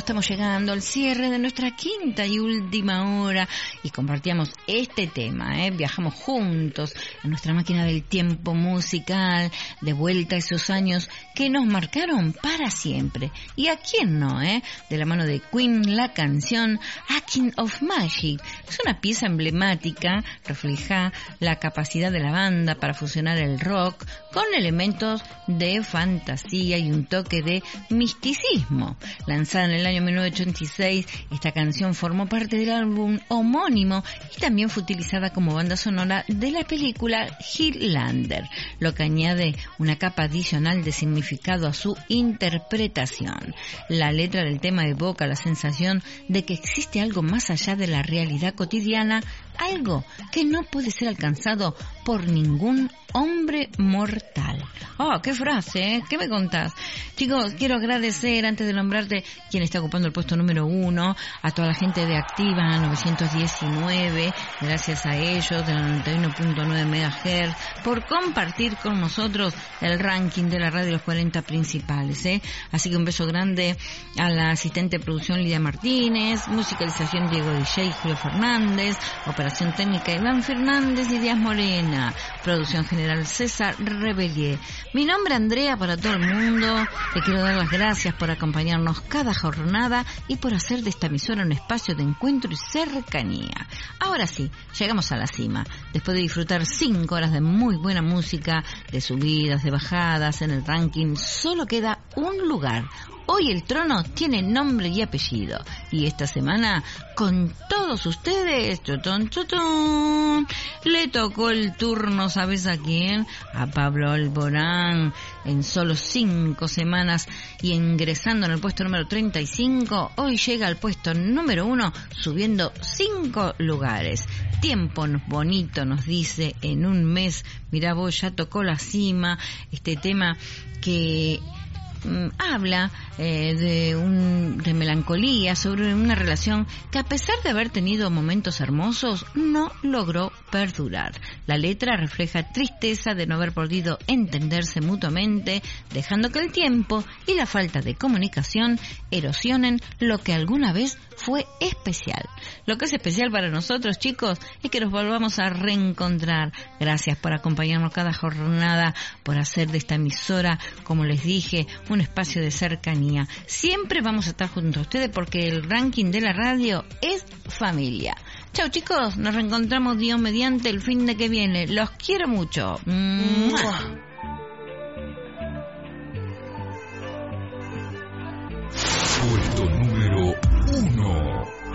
Estamos llegando al cierre de nuestra quinta y última hora y compartíamos este tema, viajamos juntos en nuestra máquina del tiempo musical, de vuelta a esos años que nos marcaron para siempre. ¿Y a quién no, De la mano de Queen, la canción A Kind of Magic. Es una pieza emblemática, refleja la capacidad de la banda para fusionar el rock con elementos de fantasía y un toque de misticismo. Lanzada en el año 1986, esta canción formó parte del álbum homónimo y también fue utilizada como banda sonora de la película Highlander, lo que añade una capa adicional de significado a su interpretación. La letra del tema evoca la sensación de que existe algo más allá de la realidad cotidiana, algo que no puede ser alcanzado por ningún hombre mortal. Oh, qué frase, ¿Qué me contás? Chicos, quiero agradecer, antes de nombrarte quien está ocupando el puesto número 1, a toda la gente de Activa 919, gracias a ellos, de la 91.9 MHz, por compartir con nosotros el ranking de la radio de los 40 principales, Así que un beso grande a la asistente de producción Lidia Martínez, musicalización Diego DJ, Julio Fernández, operación técnica Iván Fernández y Díaz Morena, producción general César Rebelier. Mi nombre Andrea para todo el mundo. Le quiero dar las gracias por acompañarnos cada jornada y por hacer de esta emisora un espacio de encuentro y cercanía. Ahora sí, llegamos a la cima. Después de disfrutar 5 horas de muy buena música, de subidas, de bajadas en el ranking, solo queda un lugar. Hoy el trono tiene nombre y apellido. Y esta semana, con todos ustedes, le tocó el turno, ¿sabes a quién? A Pablo Alborán. En solo 5 semanas y ingresando en el puesto número 35, hoy llega al puesto número 1, subiendo 5 lugares. Tiempo bonito, nos dice, en un mes. Mirá vos, ya tocó la cima. Este tema que habla de melancolía, sobre una relación que, a pesar de haber tenido momentos hermosos, no logró perdurar. La letra refleja tristeza de no haber podido entenderse mutuamente, dejando que el tiempo y la falta de comunicación erosionen lo que alguna vez fue especial. Lo que es especial para nosotros, chicos, es que nos volvamos a reencontrar. Gracias por acompañarnos cada jornada, por hacer de esta emisora, como les dije, un espacio de cercanía. Siempre vamos a estar junto a ustedes porque el ranking de la radio es familia. Chau, chicos, nos reencontramos Dios mediante el fin de que viene. Los quiero mucho. ¡Mua!